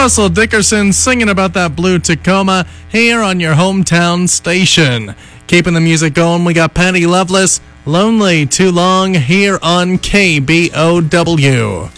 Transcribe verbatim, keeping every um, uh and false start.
Russell Dickerson singing about that blue Tacoma here on your hometown station. Keeping the music going, we got Patty Loveless, Lonely Too Long here on K B O W.